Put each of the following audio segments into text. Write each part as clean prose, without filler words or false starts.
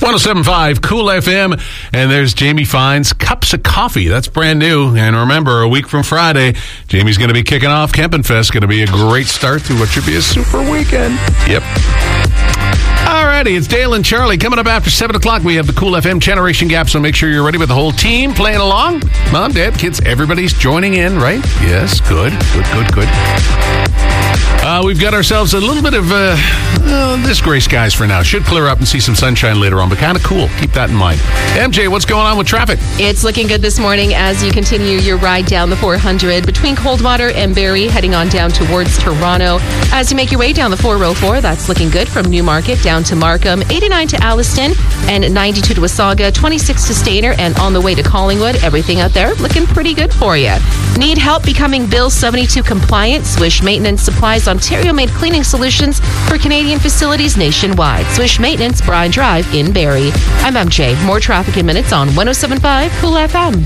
107.5 Cool FM, and there's Jamie Fine's Cups of Coffee. That's brand new. And remember, a week from Friday, Jamie's going to be kicking off Kempin Fest. Going to be a great start to what should be a super weekend. Yep. Alrighty, it's Dale and Charlie. Coming up after 7 o'clock, we have the Cool FM Generation Gap, so make sure you're ready with the whole team playing along. Mom, Dad, kids, everybody's joining in, right? Yes, good. We've got ourselves a little bit of this gray skies for now. Should clear up and see some sunshine later on, but kind of cool. Keep that in mind. MJ, what's going on with traffic? It's looking good this morning as you continue your ride down the 400 between Coldwater and Barrie, heading on down towards Toronto. As you make your way down the 404, that's looking good from Newmarket down to Markham, 89 to Alliston, and 92 to Wasaga, 26 to Stayner, and on the way to Collingwood. Everything out there looking pretty good for you. Need help becoming Bill 72 compliant? Swish Maintenance supplies Ontario-made cleaning solutions for Canadian facilities nationwide. Swish Maintenance, Bryan Drive in Barrie. I'm MJ. More traffic in minutes on 107.5 Cool FM.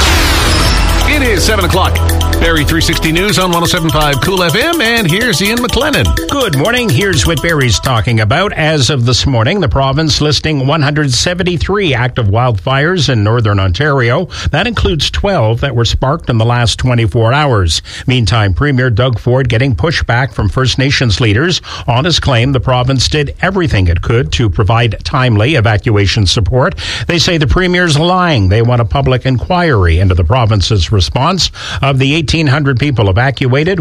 It is 7 o'clock. Barrie 360 News on 107.5 Cool FM, and here's Ian McLennan. Good morning. Here's what Barrie's talking about. As of this morning, the province listing 173 active wildfires in northern Ontario. That includes 12 that were sparked in the last 24 hours. Meantime, Premier Doug Ford getting pushback from First Nations leaders on his claim the province did everything it could to provide timely evacuation support. They say the Premier's lying. They want a public inquiry into the province's response. Of the 1,800 people evacuated,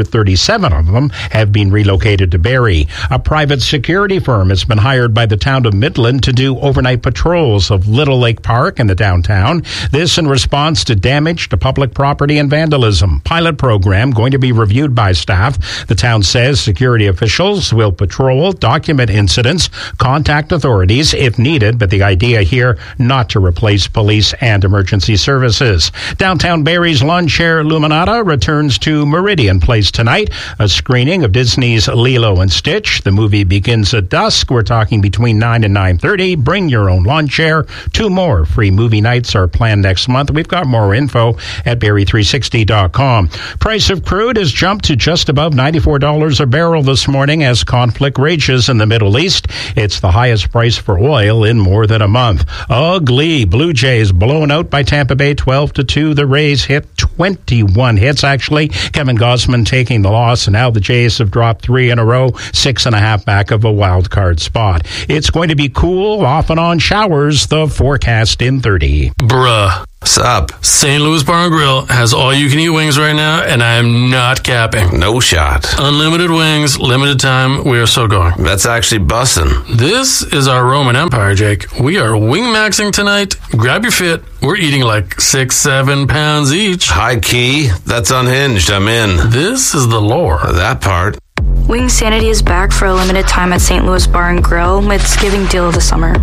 137 of them have been relocated to Barrie. A private security firm has been hired by the town of Midland to do overnight patrols of Little Lake Park in the downtown. This in response to damage to public property and vandalism. Pilot program going to be reviewed by staff. The town says security officials will patrol, document incidents, contact authorities if needed, but the idea here not to replace police and emergency services. Downtown Barrie's lawn chair Luminata returns to Meridian Place tonight. A screening of Disney's Lilo and Stitch. The movie begins at dusk. We're talking between 9 and 9:30. Bring your own lawn chair. 2 more free movie nights are planned next month. We've got more info at Barrie360.com. Price of crude has jumped to just above $94 a barrel this morning as conflict rages in the Middle East. It's the highest price for oil in more than a month. Ugly. Blue Jays blown out by Tampa Bay 12-2. The Rays hit 21 hits, actually. Kevin Gausman taking the loss, and now the Jays have dropped 3 in a row, 6.5 back of a wild card spot. It's going to be cool, off and on showers, the forecast in 30. Bruh. What's up? St. Louis Bar and Grill has all-you-can-eat wings right now, and I am not capping. No shot. Unlimited wings, limited time, we are so going. That's actually bussin'. This is our Roman Empire, Jake. We are wing-maxing tonight. Grab your fit. We're eating like 6-7 pounds each. High key. That's unhinged. I'm in. This is the lore. That part. Wing Sanity is back for a limited time at St. Louis Bar and Grill. It's giving deal of the summer.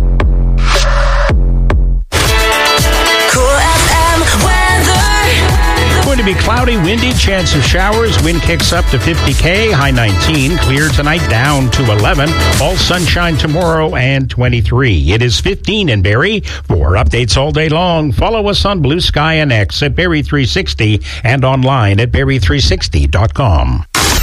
Going to be cloudy, windy, chance of showers. Wind kicks up to 50 high 19. Clear tonight, down to 11. All sunshine tomorrow and 23. It is 15 in Barrie. For updates all day long, follow us on Blue Sky and X at Barrie360 and online at Barrie360.com.